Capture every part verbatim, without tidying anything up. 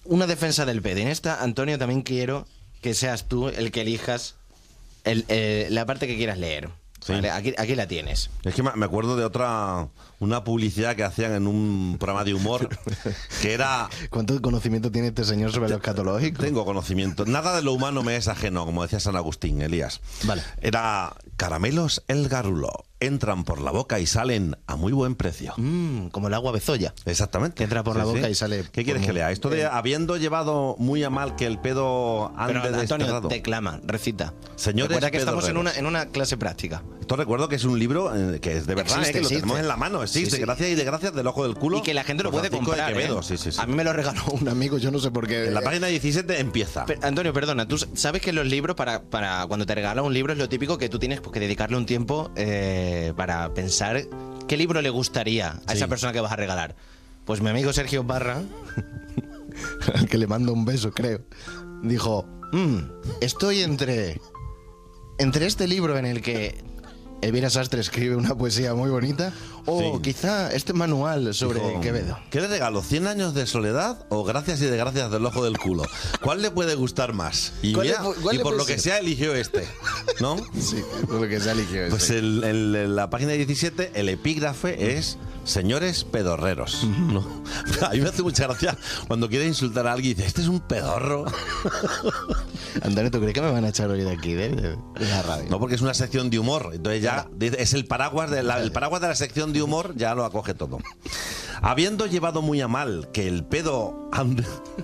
una defensa del pedo. En esta, Antonio, también quiero que seas tú el que elijas el, eh, la parte que quieras leer. Sí. Vale, aquí, aquí la tienes. Es que me acuerdo de otra, una publicidad que hacían en un programa de humor que era... ¿Cuánto conocimiento tiene este señor sobre lo escatológico? Tengo conocimiento. Nada de lo humano me es ajeno, como decía San Agustín, Elías. Vale. Era caramelos el garulo. Entran por la boca y salen a muy buen precio. Mm, como el agua bezoya. Exactamente. Que entra por sí, la boca sí. y sale... ¿Qué quieres que lea? Esto de eh... habiendo llevado muy a mal que el pedo ande Pero, Antonio, desterrado. declama, recita. Señores recuerda que estamos en pedorreros. una, en una clase práctica. Esto recuerdo que es un libro eh, que es de verdad, Existe, eh, que existe. lo tenemos en la mano. Existe, Sí, sí. Gracias y desgracias del ojo del culo. Y que la gente lo por puede Francisco de comprar, Quevedo. ¿eh? Sí, sí, sí. A mí me lo regaló un amigo, yo no sé por qué. En la página diecisiete empieza. Pero, Antonio, perdona, tú sabes que los libros, para, para cuando te regalan un libro, es lo típico que tú tienes pues, que dedicarle un tiempo eh, para pensar qué libro le gustaría a Sí. esa persona que vas a regalar. Pues mi amigo Sergio Barra, al que le mando un beso, creo, dijo, mmm, estoy entre, entre este libro en el que Elvira Sastre escribe una poesía muy bonita o Sí. quizá este manual sobre Dijo, Quevedo. ¿qué le regalo? ¿cien años de soledad o gracias y desgracias del ojo del culo? ¿Cuál le puede gustar más? Y, ¿Cuál mira, le pu- cuál y le por puede lo que ser? sea eligió este, ¿no? Sí, por lo que se eligió. Pues el, el- en la página diecisiete el epígrafe es señores pedorreros, ¿no? A mí me hace mucha gracia cuando quiere insultar a alguien y dice, este es un pedorro. Antonio, ¿tú crees que me van a echar hoy de aquí, de, de la radio? No, porque es una sección de humor. Entonces ya es el paraguas de la, el paraguas de la sección de humor, ya lo acoge todo. Habiendo llevado muy a mal que el pedo ande...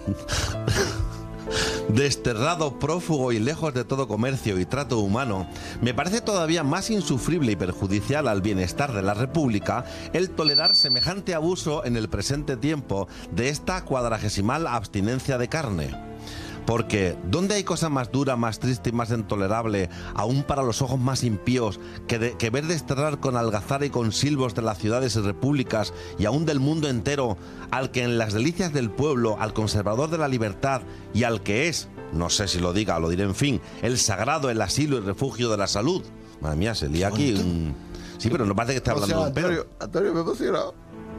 desterrado, prófugo y lejos de todo comercio y trato humano, me parece todavía más insufrible y perjudicial al bienestar de la República el tolerar semejante abuso en el presente tiempo de esta cuadragesimal abstinencia de carne. Porque, ¿dónde hay cosa más dura, más triste y más intolerable, aún para los ojos más impíos, que, de, que ver desterrar con algazara y con silbos de las ciudades y repúblicas, y aún del mundo entero, al que en las delicias del pueblo, al conservador de la libertad, y al que es, no sé si lo diga o lo diré en fin, el sagrado, el asilo y refugio de la salud? Madre mía, se lía aquí un... Sí, pero no parece que esté hablando de un pedo. Antonio, Antonio, me he emocionado.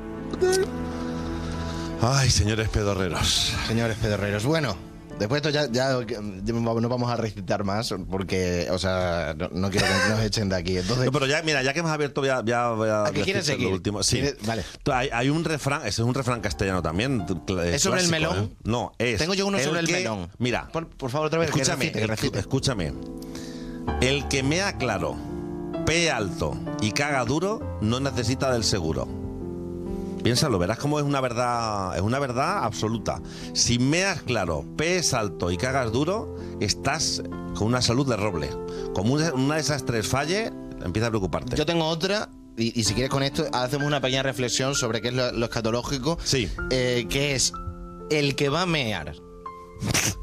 Ay, señores pedorreros. Señores pedorreros, bueno... Después de esto ya, ya, ya no vamos a recitar más porque, o sea, no, no quiero que nos echen de aquí. Entonces, No, pero ya, mira, ya que hemos abierto, voy a, ya voy a ¿a qué quieres decirte seguir? lo último. Sí. ¿Quieres? Vale. Hay, hay un refrán, ese es un refrán castellano también. ¿Es sobre el melón? ¿eh? No, es. Tengo yo uno sobre el que, melón. Mira, por, por favor, otra vez. escúchame, que recite, que recite. escúchame. El que mea claro, pee alto y caga duro, no necesita del seguro. Piénsalo, verás cómo es una verdad, es una verdad absoluta. Si meas claro, pees alto y cagas duro, estás con una salud de roble. Como una, una de esas tres falle, empieza a preocuparte. Yo tengo otra, y, y si quieres con esto hacemos una pequeña reflexión sobre qué es lo, lo escatológico. Sí. Eh, que es el que va a mear